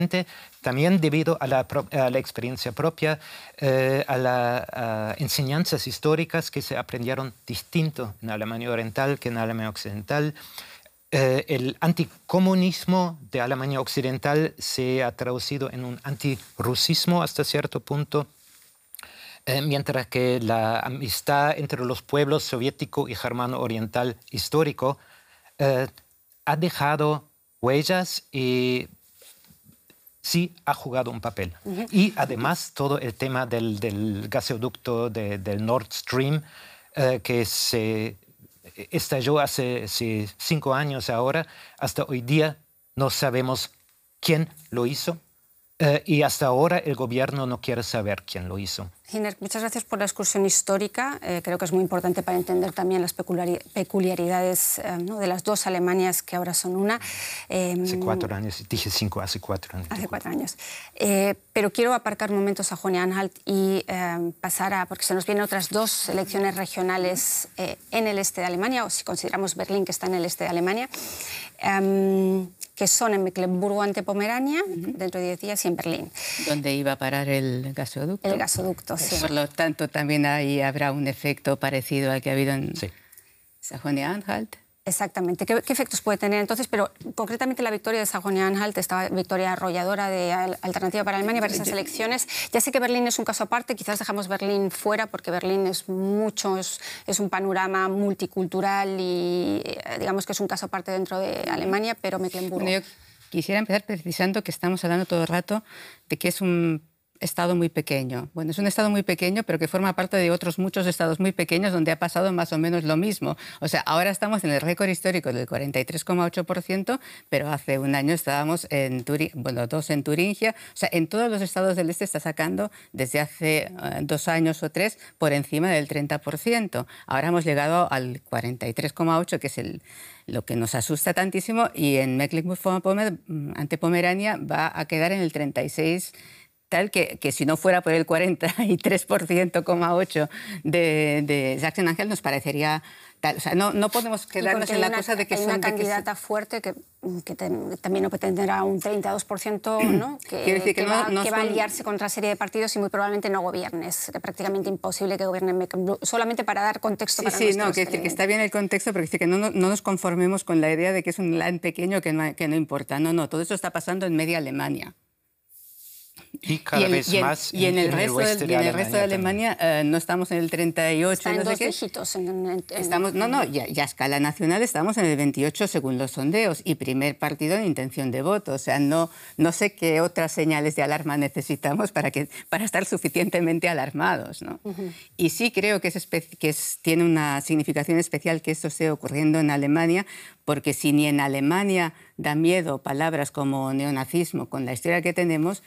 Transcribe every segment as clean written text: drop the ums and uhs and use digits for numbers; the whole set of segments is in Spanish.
también debido a la experiencia propia, a las enseñanzas históricas que se aprendieron distinto en Alemania Oriental que en Alemania Occidental. El anticomunismo de Alemania Occidental se ha traducido en un antirrusismo hasta cierto punto, mientras que la amistad entre los pueblos soviético y germano oriental histórico ha dejado huellas y sí ha jugado un papel. Y además todo el tema del gasoducto del Nord Stream, que se estalló hace 5 años ahora, hasta hoy día no sabemos quién lo hizo. Y hasta ahora el gobierno no quiere saber quién lo hizo. Giner, muchas gracias por la excursión histórica. Creo que es muy importante para entender también las peculiaridades ¿no? de las dos Alemanias que ahora son una. Hace 4 años, dije 5, hace 4 años. Hace 4 años. Pero quiero aparcar momentos a Sajonia-Anhalt y pasar a, porque se nos vienen otras 2 elecciones regionales en el este de Alemania, o si consideramos Berlín que está en el este de Alemania, que son en Mecklemburgo ante Pomerania, dentro de 10 días, y en Berlín. ¿Dónde iba a parar el gasoducto? El gasoducto, sí. Por lo tanto, también ahí habrá un efecto parecido al que ha habido en Sajonia-Anhalt. Exactamente. ¿Qué efectos puede tener entonces? Pero concretamente la victoria de Sajonia-Anhalt, esta victoria arrolladora de Alternativa para Alemania para esas elecciones. Ya sé que Berlín es un caso aparte, quizás dejamos Berlín fuera porque Berlín es mucho, es un panorama multicultural y digamos que es un caso aparte dentro de Alemania, pero Mecklemburgo. Bueno, yo quisiera empezar precisando que estamos hablando todo el rato de que es un estado muy pequeño. Bueno, es un estado muy pequeño, pero que forma parte de otros muchos estados muy pequeños donde ha pasado más o menos lo mismo. O sea, ahora estamos en el récord histórico del 43,8%, pero hace un año estábamos en 2 en Turingia. O sea, en todos los estados del este está sacando desde hace 2 años o 3 por encima del 30%. Ahora hemos llegado al 43,8%, que es lo que nos asusta tantísimo, y en Mecklemburgo-Vorpommern ante Pomerania va a quedar en el 36%. Tal que si no fuera por el 43,8% de Sachsen-Anhalt nos parecería tal. O sea, no podemos quedarnos en la cosa de que hay son... una candidata fuerte que también tendrá un 32%, ¿no? que va a aliarse con otra serie de partidos y muy probablemente no gobierne. Es prácticamente imposible que gobierne Mecklemburgo. Solamente para dar contexto para Sí, no, que está bien el contexto, pero que no nos conformemos con la idea de que es un land pequeño que no importa. No, todo eso está pasando en media Alemania. Y cada vez más en el resto de Alemania no estamos en el 38. Está en no sé 2 qué. dígitos. Estamos, ya a escala nacional estamos en el 28 según los sondeos y primer partido en intención de voto. O sea, no sé qué otras señales de alarma necesitamos para estar suficientemente alarmados, ¿no? Y sí creo que tiene una significación especial que esto esté ocurriendo en Alemania, porque si ni en Alemania da miedo palabras como neonazismo con la historia que tenemos,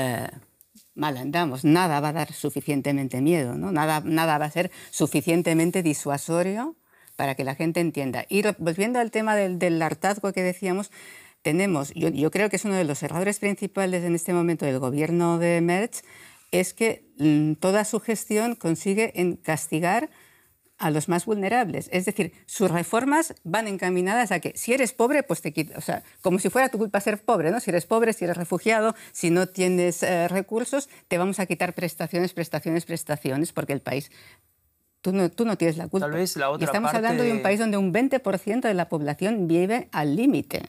mal andamos. Nada va a dar suficientemente miedo, ¿no? Nada va a ser suficientemente disuasorio para que la gente entienda. Y volviendo al tema del hartazgo que decíamos, yo creo que es uno de los errores principales en este momento del gobierno de Merz, es que toda su gestión consigue castigar a los más vulnerables. Es decir, sus reformas van encaminadas a que si eres pobre, pues te quitas. O sea, como si fuera tu culpa ser pobre, ¿no? Si eres pobre, si eres refugiado, si no tienes recursos, te vamos a quitar prestaciones, porque el país... Tú no tienes la culpa. Tal vez la otra y estamos hablando de un país donde un 20% de la población vive al límite.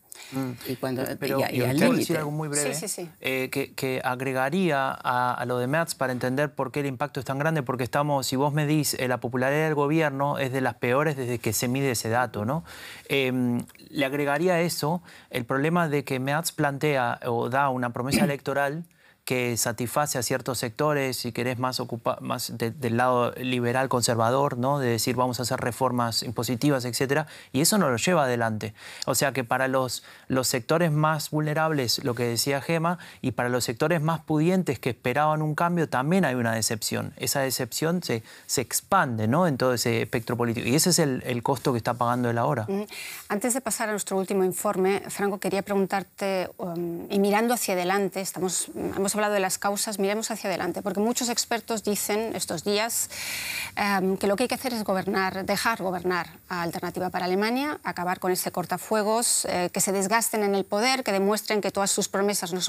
Pero quiero decir algo muy breve, que agregaría a lo de Merz para entender por qué el impacto es tan grande, porque si vos medís la popularidad del gobierno es de las peores desde que se mide ese dato, ¿no? Le agregaría a eso el problema de que Merz plantea o da una promesa electoral que satisface a ciertos sectores, si querés, más del lado liberal conservador, ¿no? De decir vamos a hacer reformas impositivas, etcétera, y eso no lo lleva adelante. O sea que para los sectores más vulnerables, lo que decía Gema, y para los sectores más pudientes que esperaban un cambio, también hay una decepción. Esa decepción se expande, ¿no? En todo ese espectro político. Y ese es el costo que está pagando él ahora. Antes de pasar a nuestro último informe, Franco, quería preguntarte, y mirando hacia adelante, hemos hablado de las causas, miremos hacia adelante, porque muchos expertos dicen estos días que lo que hay que hacer es dejar gobernar a Alternativa para Alemania, acabar con ese cortafuegos, que se desgasten en el poder, que demuestren que todas sus promesas no son